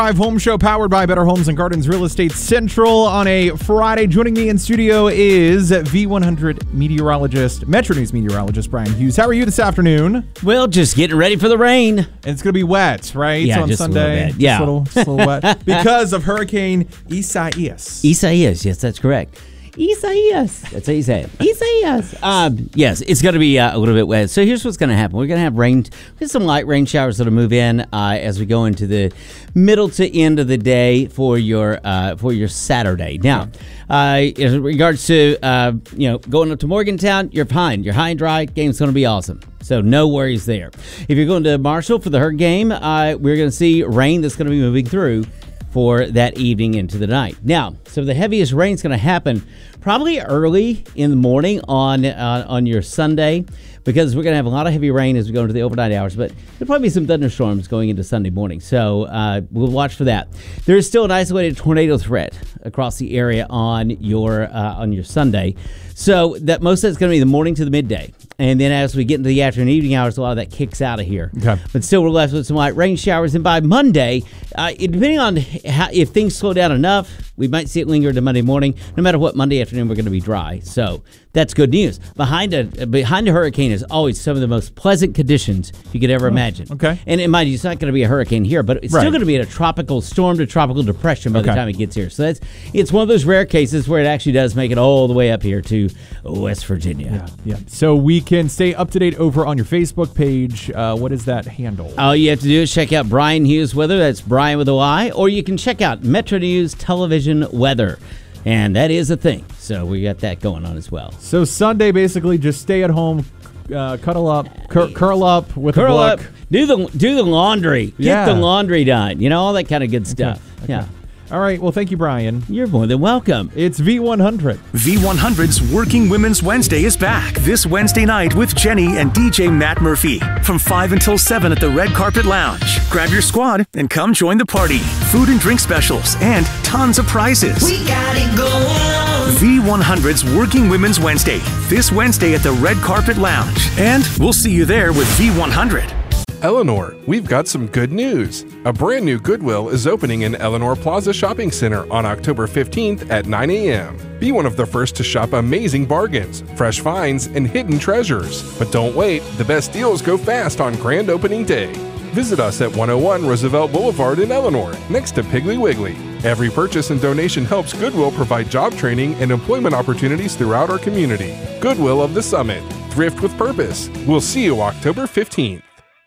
Drive Home Show powered by Better Homes and Gardens Real Estate Central on a Friday. Joining me in studio is V100 meteorologist, Metro News meteorologist Brian Hughes. How are you this afternoon? Well, just getting ready for the rain. And it's going to be wet, right? Yeah, so on just Sunday, a little bit. Yeah. Just a little wet because of Hurricane Isaias. Isaias, yes, that's correct. Isaias. That's how you say it. Isaias. Yes, it's going to be a little bit wet. So here's what's going to happen. We're going to have rain, some light rain showers that'll move in as we go into the middle to end of the day for your Saturday. Now, in regards to going up to Morgantown, you're fine. You're high and dry. Game's going to be awesome. So no worries there. If you're going to Marshall for the Herd game, we're going to see rain that's going to be moving through for that evening into the night. Now, so the heaviest rain is going to happen probably early in the morning on your Sunday, because we're going to have a lot of heavy rain as we go into the overnight hours, but there'll probably be some thunderstorms going into Sunday morning. So we'll watch for that. There is still an isolated tornado threat across the area on your Sunday. So that most of it's going to be the morning to the midday. And then as we get into the afternoon and evening hours, a lot of that kicks out of here. Okay. But still, we're left with some light rain showers. And by Monday, depending on if things slow down enough, we might see it linger into Monday morning. No matter what, Monday afternoon, we're going to be dry. So that's good news. Behind a hurricane is always some of the most pleasant conditions you could ever imagine. Okay. And mind you, it's not going to be a hurricane here, but it's still going to be a tropical storm to tropical depression by the time it gets here. So it's one of those rare cases where it actually does make it all the way up here to West Virginia. Yeah. So we can stay up to date over on your Facebook page. What is that handle? All you have to do is check out Brian Hughes Weather. That's Brian with a Y. Or you can check out Metro News Television Weather. And that is a thing. So we got that going on as well. So Sunday, basically, just stay at home, cuddle up, curl up with a book. Do the laundry. Get the laundry done. You know, all that kind of good stuff. Okay. Yeah. All right. Well, thank you, Brian. You're more than welcome. It's V100. V100's Working Women's Wednesday is back this Wednesday night with Jenny and DJ Matt Murphy from 5 until 7 at the Red Carpet Lounge. Grab your squad and come join the party. Food and drink specials and tons of prizes. We got it going on. V100's Working Women's Wednesday this Wednesday at the Red Carpet Lounge. And we'll see you there with V100. Eleanor, we've got some good news. A brand new Goodwill is opening in Eleanor Plaza Shopping Center on October 15th at 9 a.m. Be one of the first to shop amazing bargains, fresh finds, and hidden treasures. But don't wait, the best deals go fast on grand opening day. Visit us at 101 Roosevelt Boulevard in Eleanor, next to Piggly Wiggly. Every purchase and donation helps Goodwill provide job training and employment opportunities throughout our community. Goodwill of the Summit. Thrift with purpose. We'll see you October 15th.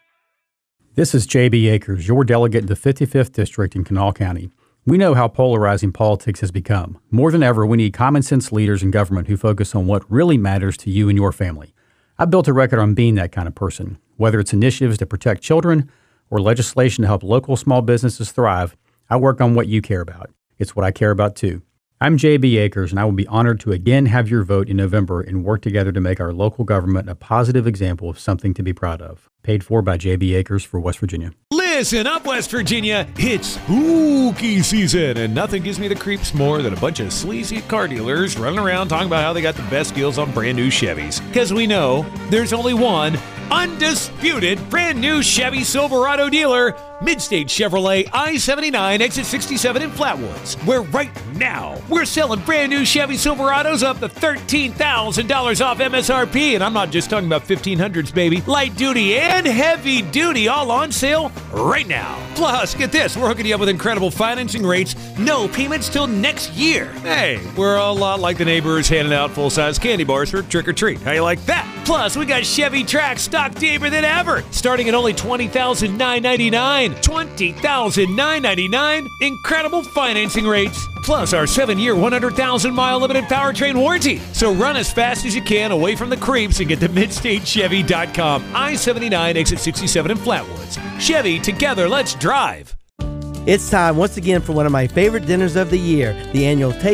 This is J.B. Akers, your delegate in the 55th District in Kanawha County. We know how polarizing politics has become. More than ever, we need common-sense leaders in government who focus on what really matters to you and your family. I've built a record on being that kind of person. Whether it's initiatives to protect children or legislation to help local small businesses thrive, I work on what you care about. It's what I care about, too. I'm J.B. Akers, and I will be honored to again have your vote in November and work together to make our local government a positive example of something to be proud of. Paid for by J.B. Akers for West Virginia. Listen up, West Virginia. It's spooky season, and nothing gives me the creeps more than a bunch of sleazy car dealers running around talking about how they got the best deals on brand new Chevys. Because we know there's only one undisputed brand new Chevy Silverado dealer, Midstate Chevrolet I-79 exit 67 in Flatwoods, where right now we're selling brand new Chevy Silverados up to $13,000 off MSRP, and I'm not just talking about 1500s, baby. Light duty and heavy duty all on sale right now. Plus, get this, we're hooking you up with incredible financing rates, no payments till next year. Hey, we're a lot like the neighbors handing out full-size candy bars for trick-or-treat. How you like that? Plus, we got Chevy Trax stocked deeper than ever, starting at only $20,999. $20,999. Incredible financing rates. Plus our 7-year, 100,000-mile limited powertrain warranty. So run as fast as you can away from the creeps and get to MidstateChevy.com. I-79 exit 67 in Flatwoods. Chevy, together, let's drive. It's time once again for one of my favorite dinners of the year, the annual Taste